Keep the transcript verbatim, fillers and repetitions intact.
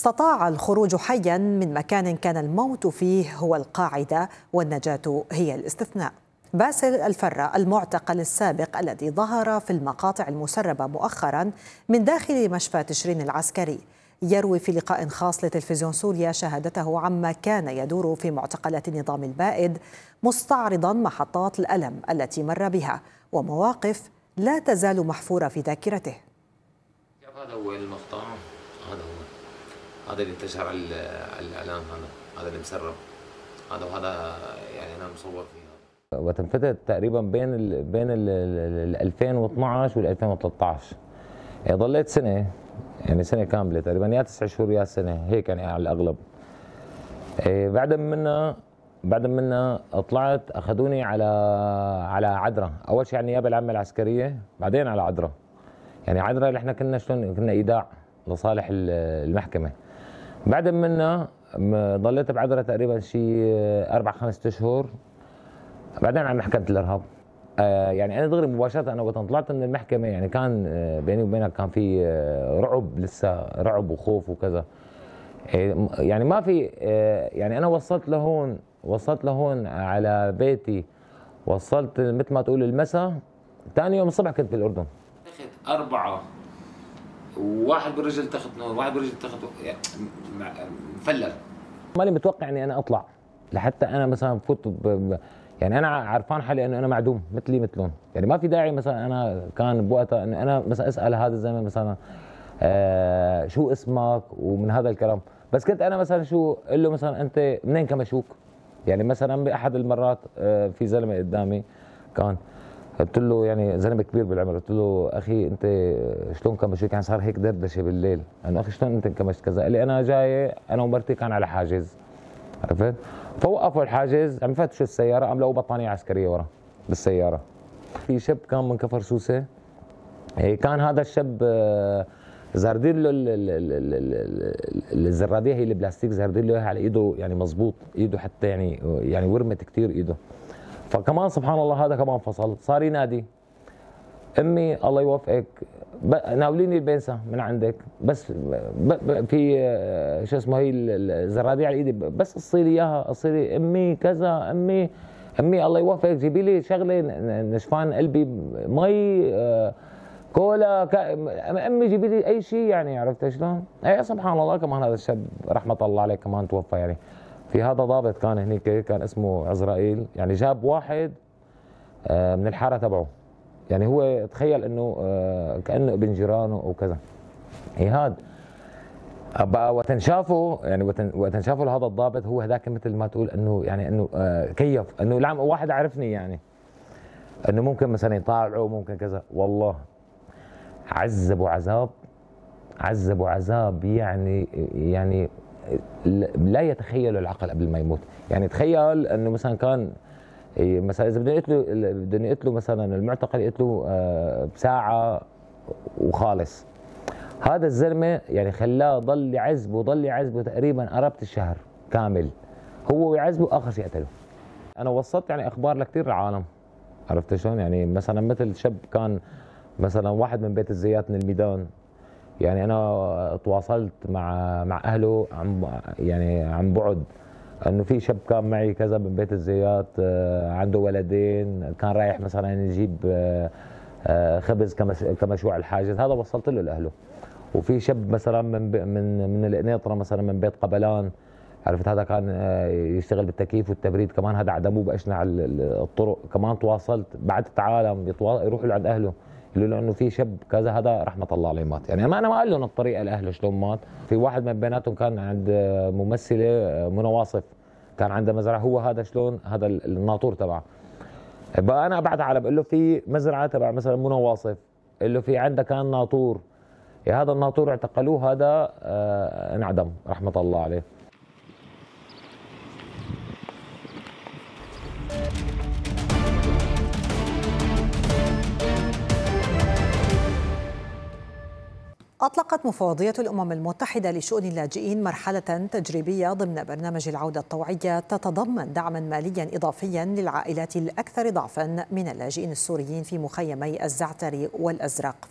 استطاع الخروج حيا من مكان كان الموت فيه هو القاعدة والنجاة هي الاستثناء. باسل الفرة المعتقل السابق الذي ظهر في المقاطع المسربة مؤخرا من داخل مشفى تشرين العسكري يروي في لقاء خاص لتلفزيون سوريا شهادته عما كان يدور في معتقلات النظام البائد، مستعرضا محطات الألم التي مر بها ومواقف لا تزال محفورة في ذاكرته. هذا هو المقطع، هذا هو هذا اللي انتشر على الاعلام، هذا هذا اللي مسرب، هذا وهذا يعني انا مصور فيه. وتنفتت تقريبا بين ال بين ال ألفين واثنعش وال ألفين وثلاثة عشر، يعني ضليت سنه، يعني سنه كامله تقريبا، يا تسع شهور يا سنه هيك يعني على الاغلب. بعد منها بعد منها طلعت اخذوني على على عدرا، اول شيء على النيابه العامه العسكريه، بعدين على عدرا. يعني عدرا اللي احنا كنا شلون كنا ايداع لصالح المحكمه. بعد منها ضليت بعدرا تقريبا شيء اربع خمس اشهر، بعدين على محكمه الارهاب. آه يعني انا دغري مباشره انا وقت طلعت من المحكمه يعني كان بيني وبينك كان في رعب، لسه رعب وخوف وكذا. يعني ما في، يعني انا وصلت لهون وصلت لهون على بيتي، وصلت مثل ما تقول المساء، ثاني يوم الصبح كنت بالاردن. تخت أربعة، وواحد بالرجل تخت نور، واحد بالرجل تخت مفلل. ماني متوقع اني انا اطلع، لحتى انا مثلا فوت ب... يعني انا عرفان حالي انه انا معدوم مثلي مثلهم، يعني ما في داعي مثلا انا كان بوقتها انه انا مثلا اسال هذا الزلمه مثلا آه شو اسمك ومن هذا الكلام، بس كنت انا مثلا شو اقول له مثلا انت منين كمشوك؟ يعني مثلا باحد المرات آه في زلمه قدامي كان، قلت له يعني زلمه كبير بالعمر، قلت له اخي انت شلون كمشوك؟ يعني صار هيك دردشه بالليل، انه اخي شلون انت كمشت كذا؟ قال لي انا جاي انا ومرتي كان على حاجز، عرفت؟ فوقفوا الحاجز، عم يفتشوا السياره، قام لقوا بطانيه عسكريه ورا بالسياره. في شاب كان من كفر سوسه، كان هذا الشاب زاردين له الزراديه، هي البلاستيك، زاردين له على ايده يعني مزبوط، ايده حتى يعني يعني ورمت كثير ايده. فكمان سبحان الله هذا كمان فصل، صار ينادي امي الله يوفقك ناوليني البنسه من عندك، بس في شو اسمه هي الزراديه على ايدي، بس اصيلي اياها، اصيلي امي كذا، امي امي الله يوفقك جيبي لي شغله نشفان قلبي، مي كولا، امي جيبي لي اي شيء، يعني عرفت شلون؟ اي سبحان الله كمان هذا الشاب رحمه الله عليه كمان توفى. يعني في هذا ضابط كان هنيك كان اسمه عزرائيل، يعني جاب واحد من الحاره تبعه، يعني هو تخيل انه كانه ابن جيرانه وكذا. ايهاد بقى وقت شافه، يعني وقت شافه لهذا الضابط، هو هذاك مثل ما تقول انه يعني انه كيف انه واحد عرفني، يعني انه ممكن مثلا يطالعه ممكن كذا. والله عذبوا عذاب عذبوا عذاب يعني يعني لا يتخيل العقل قبل ما يموت. يعني تخيل انه مثلا كان مثلا اذا بدنا نقتله بدنا نقتله مثلا المعتقل يقتله بساعه وخالص، هذا الزلمه يعني خلاه ضل يعذبه ضل يعذبه تقريبا قرابه الشهر كامل، هو يعذبه اخر شيء قتله. انا وصلت يعني اخبار لكثير العالم، عرفت شلون؟ يعني مثلا مثل شاب كان مثلا واحد من بيت الزيات من الميدان، يعني انا تواصلت مع مع اهله عن يعني عن بعد، انه في شاب كان معي كذا من بيت الزيات عنده ولدين، كان رايح مثلا يجيب خبز كمشروع الحاجز، هذا وصلت له لاهله. وفي شاب مثلا من من من القنيطره مثلا من بيت قبلان، عرفت هذا كان يشتغل بالتكييف والتبريد، كمان هذا عدموه باشنع الطرق، كمان تواصلت بعثت عالم يروحوا لعند اهله يقولوا له انه في شاب كذا، هذا رحمه الله عليه مات. يعني ما انا ما قال لهم الطريقه لاهله شلون مات. في واحد من بيناتهم كان عند ممثله منى واصف، كان عنده مزرعه، هو هذا شلون هذا الناطور تبعه. بقى انا ابعت على بقول له في مزرعه تبع مثلا منى واصف، قال له في عنده كان ناطور، يا هذا الناطور اعتقلوه، هذا آه انعدم رحمه الله عليه. أطلقت مفوضية الأمم المتحدة لشؤون اللاجئين مرحلة تجريبية ضمن برنامج العودة الطوعية تتضمن دعما ماليا إضافيا للعائلات الأكثر ضعفا من اللاجئين السوريين في مخيمي الزعتر والأزرق